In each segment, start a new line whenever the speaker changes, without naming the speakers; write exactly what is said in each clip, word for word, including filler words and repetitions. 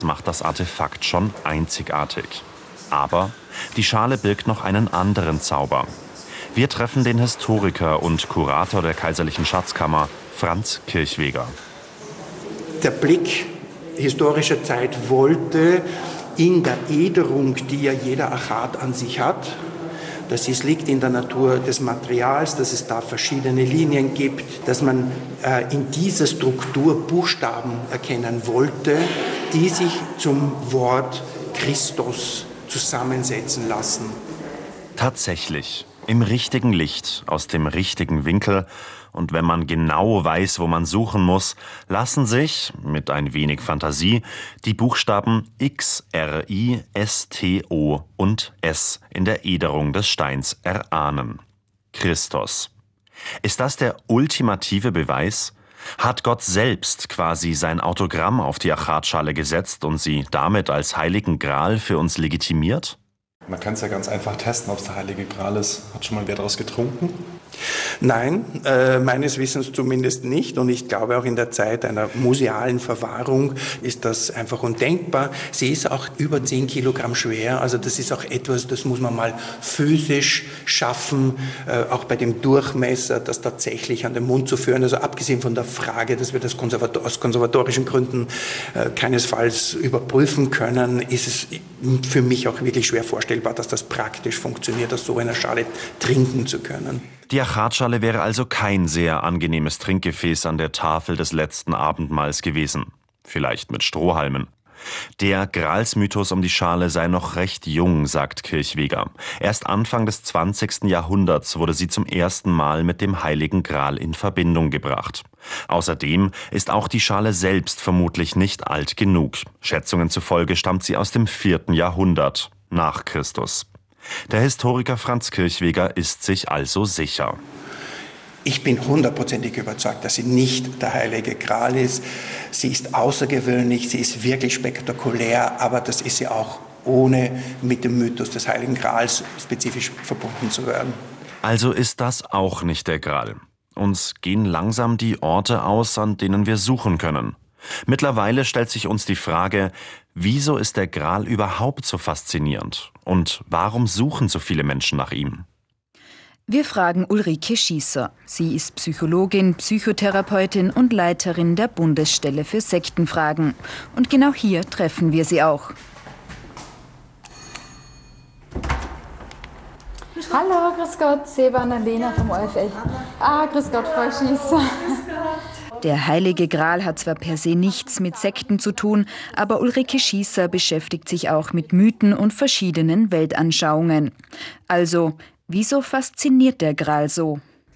macht das Artefakt schon einzigartig. Aber die Schale birgt noch einen anderen Zauber. Wir treffen den Historiker und Kurator der Kaiserlichen Schatzkammer, Franz Kirchweger.
Der Blick historischer Zeit wollte in der Äderung, die ja jeder Achat an sich hat, das ist, liegt in der Natur des Materials, dass es da verschiedene Linien gibt, dass man äh, in dieser Struktur Buchstaben erkennen wollte, die sich zum Wort Christus zusammensetzen lassen.
Tatsächlich, im richtigen Licht, aus dem richtigen Winkel und wenn man genau weiß, wo man suchen muss, lassen sich, mit ein wenig Fantasie, die Buchstaben X, R, I, S, T, O und S in der Äderung des Steins erahnen. Christos. Ist das der ultimative Beweis? Hat Gott selbst quasi sein Autogramm auf die Achatschale gesetzt und sie damit als Heiligen Gral für uns legitimiert?
Man kann es ja ganz einfach testen, ob es der Heilige Gral ist. Hat schon mal wer daraus getrunken?
Nein, äh, meines Wissens zumindest nicht. Und ich glaube, auch in der Zeit einer musealen Verwahrung ist das einfach undenkbar. Sie ist auch über zehn Kilogramm schwer. Also das ist auch etwas, das muss man mal physisch schaffen, äh, auch bei dem Durchmesser, das tatsächlich an den Mund zu führen. Also abgesehen von der Frage, dass wir das Konservator- aus konservatorischen Gründen äh, keinesfalls überprüfen können, ist es für mich auch wirklich schwer vorstellbar, dass das praktisch funktioniert, aus so einer Schale trinken zu können.
Die Achatschale wäre also kein sehr angenehmes Trinkgefäß an der Tafel des letzten Abendmahls gewesen. Vielleicht mit Strohhalmen. Der Gralsmythos um die Schale sei noch recht jung, sagt Kirchweger. Erst Anfang des zwanzigsten Jahrhunderts wurde sie zum ersten Mal mit dem Heiligen Gral in Verbindung gebracht. Außerdem ist auch die Schale selbst vermutlich nicht alt genug. Schätzungen zufolge stammt sie aus dem vierten Jahrhundert nach Christus. Der Historiker Franz Kirchweger ist sich also sicher.
Ich bin hundertprozentig überzeugt, dass sie nicht der Heilige Gral ist. Sie ist außergewöhnlich, sie ist wirklich spektakulär, aber das ist sie auch, ohne mit dem Mythos des Heiligen Grals spezifisch verbunden zu werden.
Also ist das auch nicht der Gral. Uns gehen langsam die Orte aus, an denen wir suchen können. Mittlerweile stellt sich uns die Frage, wieso ist der Gral überhaupt so faszinierend? Und warum suchen so viele Menschen nach ihm?
Wir fragen Ulrike Schießer. Sie ist Psychologin, Psychotherapeutin und Leiterin der Bundesstelle für Sektenfragen. Und genau hier treffen wir sie auch.
Hallo, grüß Gott, Seba Annalena vom O F L. Ah, grüß Gott, Frau Schießer.
Der Heilige Gral hat zwar per se nichts mit Sekten zu tun, aber Ulrike Schießer beschäftigt sich auch mit Mythen und verschiedenen Weltanschauungen. Also, wieso fasziniert der Gral so?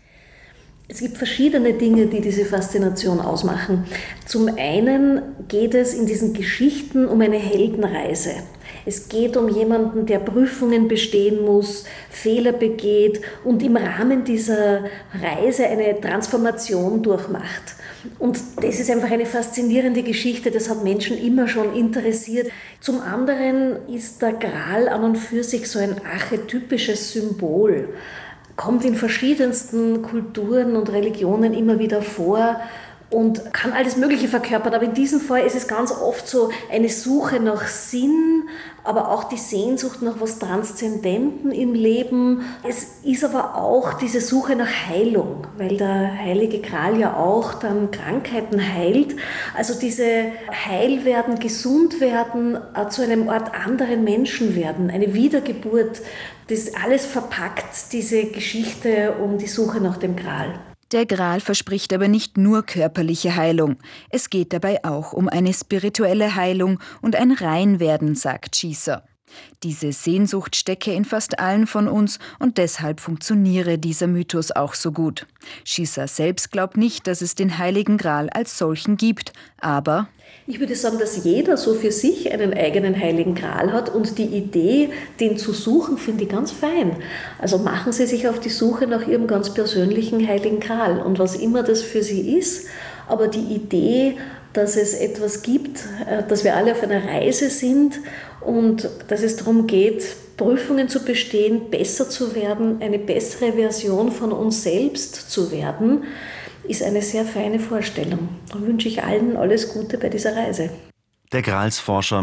Es gibt verschiedene Dinge, die diese Faszination ausmachen. Zum einen geht es in diesen Geschichten um eine Heldenreise. Es geht um jemanden, der Prüfungen bestehen muss, Fehler begeht und im Rahmen dieser Reise eine Transformation durchmacht. Und das ist einfach eine faszinierende Geschichte, das hat Menschen immer schon interessiert. Zum anderen ist der Gral an und für sich so ein archetypisches Symbol, kommt in verschiedensten Kulturen und Religionen immer wieder vor und kann alles Mögliche verkörpern. Aber in diesem Fall ist es ganz oft so eine Suche nach Sinn, aber auch die Sehnsucht nach was Transzendenten im Leben. Es ist aber auch diese Suche nach Heilung, weil der Heilige Gral ja auch dann Krankheiten heilt. Also diese Heilwerden, gesund werden, zu einem Art anderen Menschen werden, eine Wiedergeburt. Das alles verpackt diese Geschichte um die Suche nach dem Gral.
Der Gral verspricht aber nicht nur körperliche Heilung. Es geht dabei auch um eine spirituelle Heilung und ein Reinwerden, sagt Schießer. Diese Sehnsucht stecke in fast allen von uns und deshalb funktioniere dieser Mythos auch so gut. Schießer selbst glaubt nicht, dass es den Heiligen Gral als solchen gibt, aber
ich würde sagen, dass jeder so für sich einen eigenen Heiligen Gral hat und die Idee, den zu suchen, finde ich ganz fein. Also machen Sie sich auf die Suche nach Ihrem ganz persönlichen Heiligen Gral und was immer das für Sie ist, aber die Idee, dass es etwas gibt, dass wir alle auf einer Reise sind und dass es darum geht, Prüfungen zu bestehen, besser zu werden, eine bessere Version von uns selbst zu werden, ist eine sehr feine Vorstellung. Da wünsche ich allen alles Gute bei dieser Reise.
Der Gralsforscher